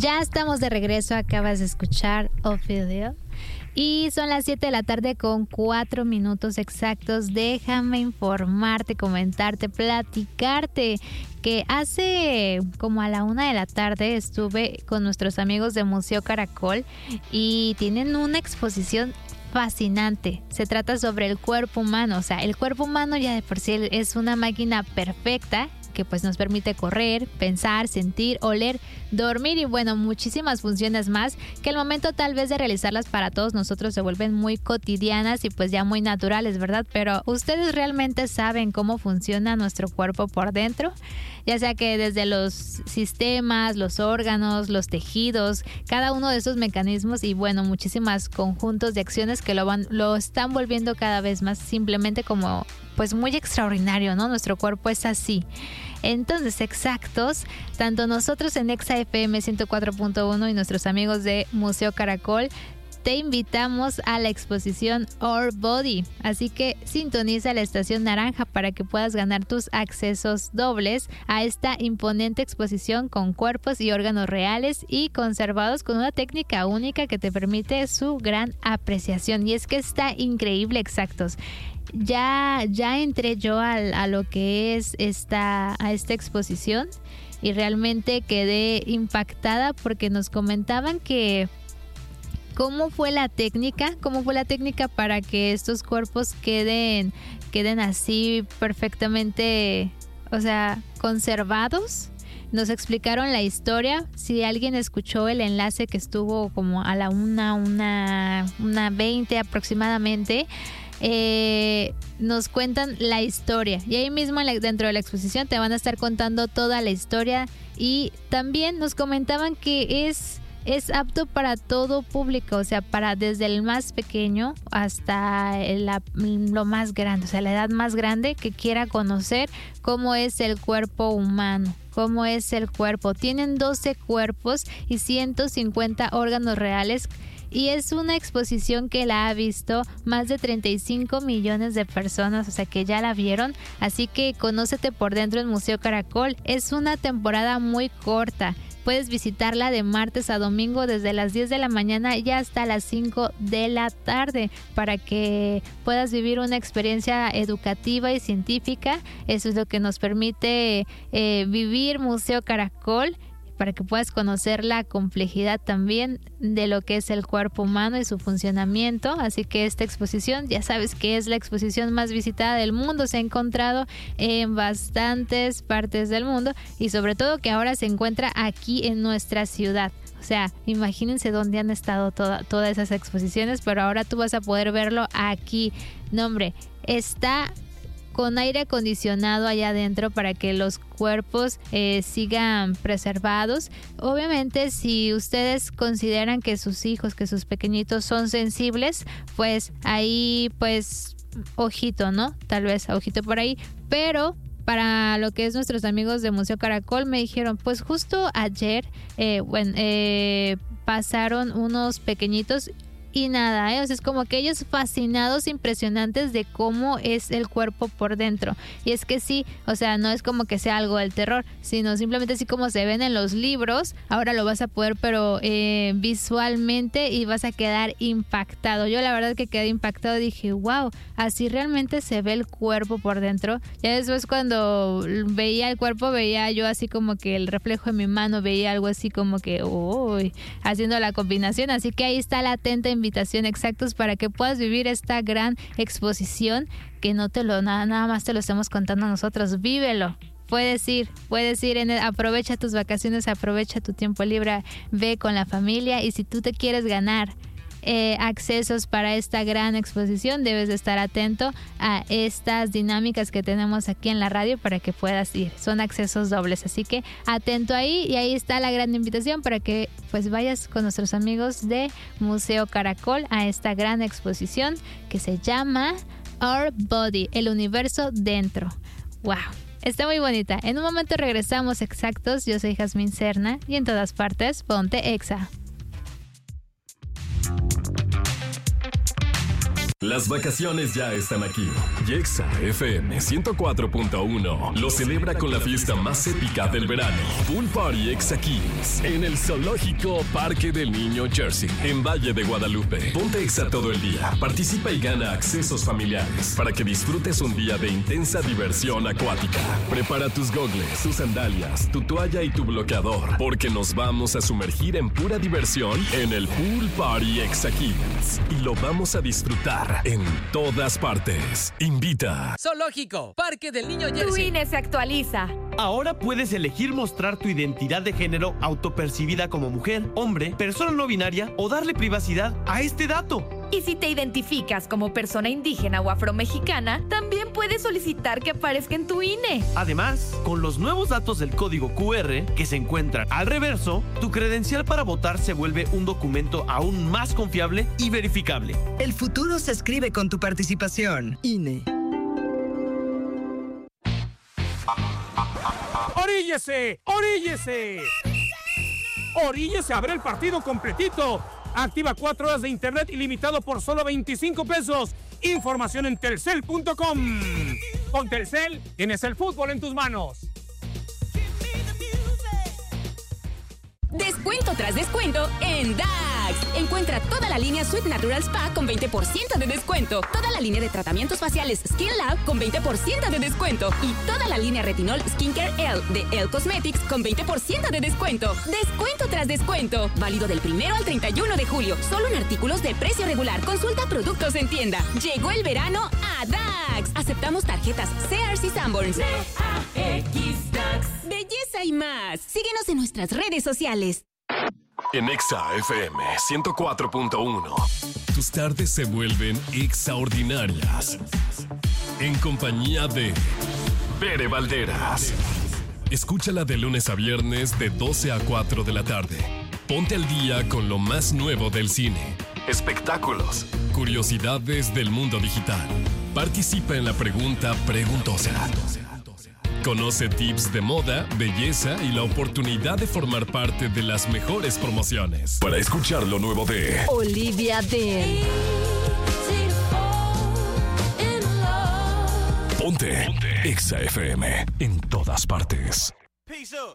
Ya estamos de regreso, acabas de escuchar Ophelia. Y son las 7 de la tarde con 4 minutos exactos. Déjame informarte, comentarte, platicarte que hace como a la 1 de la tarde estuve con nuestros amigos de Museo Caracol y tienen una exposición fascinante. Se trata sobre el cuerpo humano. O sea, el cuerpo humano ya de por sí es una máquina perfecta que pues nos permite correr, pensar, sentir, oler, dormir y bueno, muchísimas funciones más que al momento tal vez de realizarlas para todos nosotros se vuelven muy cotidianas y pues ya muy naturales, ¿verdad? Pero ¿ustedes realmente saben cómo funciona nuestro cuerpo por dentro? Ya sea que desde los sistemas, los órganos, los tejidos, cada uno de esos mecanismos y bueno, muchísimos conjuntos de acciones que lo están volviendo cada vez más simplemente como pues muy extraordinario, ¿no? Nuestro cuerpo es así. Entonces, exactos, tanto nosotros en Exa FM 104.1 y nuestros amigos de Museo Caracol, te invitamos a la exposición Our Body. Así que sintoniza la estación naranja para que puedas ganar tus accesos dobles a esta imponente exposición con cuerpos y órganos reales y conservados con una técnica única que te permite su gran apreciación. Y es que está increíble, exactos. Ya entré yo a lo que es esta exposición y realmente quedé impactada porque nos comentaban que cómo fue la técnica para que estos cuerpos queden así perfectamente, o sea, conservados. Nos explicaron la historia. Si alguien escuchó el enlace que estuvo como a la 1:20 aproximadamente, nos cuentan la historia y ahí mismo dentro de la exposición te van a estar contando toda la historia y también nos comentaban que es apto para todo público, o sea, para desde el más pequeño hasta lo más grande, o sea, la edad más grande que quiera conocer cómo es el cuerpo humano. Cómo es el cuerpo. Tienen 12 cuerpos y 150 órganos reales. Y es una exposición que la ha visto más de 35 millones de personas, o sea que ya la vieron. Así que conócete por dentro en Museo Caracol. Es una temporada muy corta. Puedes visitarla de martes a domingo desde las 10 de la mañana y hasta las 5 de la tarde para que puedas vivir una experiencia educativa y científica. Eso es lo que nos permite vivir Museo Caracol, para que puedas conocer la complejidad también de lo que es el cuerpo humano y su funcionamiento. Así que esta exposición, ya sabes que es la exposición más visitada del mundo, se ha encontrado en bastantes partes del mundo y sobre todo que ahora se encuentra aquí en nuestra ciudad. O sea, imagínense dónde han estado todas esas exposiciones, pero ahora tú vas a poder verlo aquí. No, hombre, está con aire acondicionado allá adentro para que los cuerpos sigan preservados. Obviamente, si ustedes consideran que sus hijos, que sus pequeñitos son sensibles, pues ahí, pues, ojito, ¿no? Tal vez ojito por ahí, pero para lo que es nuestros amigos de Museo Caracol me dijeron, pues justo ayer, pasaron unos pequeñitos y nada, o sea, es como que ellos fascinados, impresionantes de cómo es el cuerpo por dentro. Y es que sí, o sea, no es como que sea algo del terror, sino simplemente así como se ven en los libros, ahora lo vas a poder, pero visualmente, y vas a quedar impactado. Yo la verdad que quedé impactado, dije, wow, así realmente se ve el cuerpo por dentro. Ya después cuando veía el cuerpo, veía yo así como que el reflejo en mi mano, veía algo así como que, uy, haciendo la combinación. Así que ahí está la atenta invitación, exactos, para que puedas vivir esta gran exposición que nada más te lo estamos contando nosotros. Vívelo. Puedes ir aprovecha tus vacaciones, aprovecha tu tiempo libre, ve con la familia, y si tú te quieres ganar accesos para esta gran exposición, debes de estar atento a estas dinámicas que tenemos aquí en la radio para que puedas ir. Son accesos dobles, así que atento ahí, y ahí está la gran invitación para que pues vayas con nuestros amigos de Museo Caracol a esta gran exposición que se llama Our Body, el universo dentro. ¡Wow! Está muy bonita. En un momento regresamos, exactos. Yo soy Jazmín Serna y en todas partes, ponte Exa. Las vacaciones ya están aquí. Y Exa FM 104.1 lo celebra con la fiesta más épica del verano. Pool Party Exa Kids en el Zoológico Parque del Niño Jersey, en Valle de Guadalupe. Ponte Exa todo el día. Participa y gana accesos familiares para que disfrutes un día de intensa diversión acuática. Prepara tus gogles, tus sandalias, tu toalla y tu bloqueador, porque nos vamos a sumergir en pura diversión en el Pool Party Exa Kids. Y lo vamos a disfrutar en todas partes. Invita. Zoológico, Parque del Niño Jersey. Tu INE se actualiza. Ahora puedes elegir mostrar tu identidad de género autopercibida como mujer, hombre, persona no binaria o darle privacidad a este dato. Y si te identificas como persona indígena o afromexicana, también puedes solicitar que aparezca en tu INE. Además, con los nuevos datos del código QR que se encuentran al reverso, tu credencial para votar se vuelve un documento aún más confiable y verificable. El futuro se escribe con tu participación. INE. ¡Oríllese! ¡Oríllese! ¡Oríllese a ver el partido completito! Activa 4 horas de internet ilimitado por solo 25 pesos. Información en telcel.com. Con Telcel tienes el fútbol en tus manos. Descuento tras descuento en DAX. Encuentra toda la línea Sweet Natural Spa con 20% de descuento. Toda la línea de tratamientos faciales Skin Lab con 20% de descuento. Y toda la línea Retinol Skincare L de Elle Cosmetics con 20% de descuento. Descuento tras descuento. Válido del 1 al 31 de julio. Solo en artículos de precio regular. Consulta productos en tienda. Llegó el verano a DAX. Aceptamos tarjetas Sears y Sanborns. DAX. Belleza y más. Síguenos en nuestras redes sociales. En Exa FM 104.1 tus tardes se vuelven extraordinarias. En compañía de Bere Valderas. Escúchala de lunes a viernes de 12 a 4 de la tarde. Ponte al día con lo más nuevo del cine, espectáculos, curiosidades del mundo digital. Participa en la pregunta preguntosa. Conoce tips de moda, belleza y la oportunidad de formar parte de las mejores promociones. Para escuchar lo nuevo de Olivia Dean. Ponte Exa FM en todas partes. Peace up.